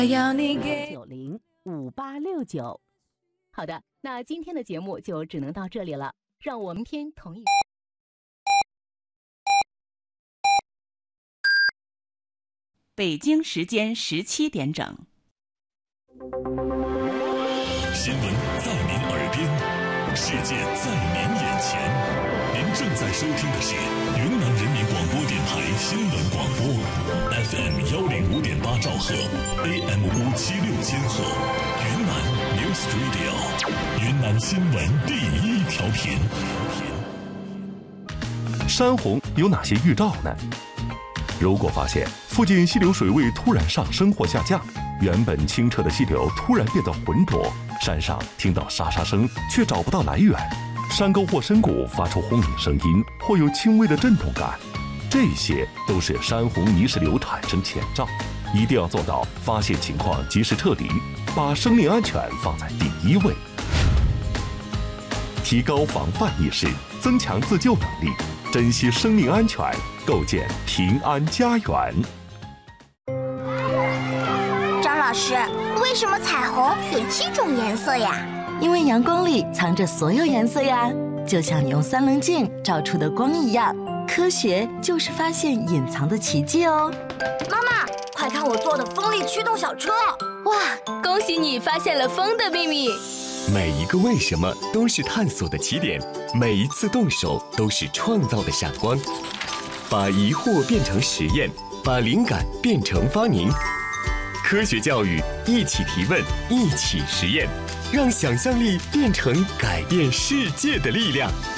905869。好的，那今天的节目就只能到这里了，让我们明天同一。 北京时间17点整。 新闻在您耳边，世界在您眼前。您正在收听的是云南人民广播电台新闻广播 ，FM 105.8兆赫 ，AM 576千赫，云南 News Radio， 云南新闻第一调频。 山洪有哪些预兆呢？如果发现附近溪流水位突然上升或下降，原本清澈的溪流突然变得浑浊，山上听到沙沙声却找不到来源，山沟或深谷发出轰鸣声音或有轻微的震动感，这些都是山洪泥石流产生前兆，一定要做到发现情况及时撤离，把生命安全放在第一位，提高防范意识，增强自救能力，珍惜生命安全，构建平安家园。 张老师，为什么彩虹有7种颜色呀？ 因为阳光里藏着所有颜色呀，就像你用3棱镜照出的光一样。科学就是发现隐藏的奇迹哦。 妈妈，快看我做的风力驱动小车！ 哇，恭喜你发现了风的秘密！ 每一个为什么都是探索的起点，每一次动手都是创造的闪光。把疑惑变成实验，把灵感变成发明。科学教育，一起提问，一起实验，让想象力变成改变世界的力量。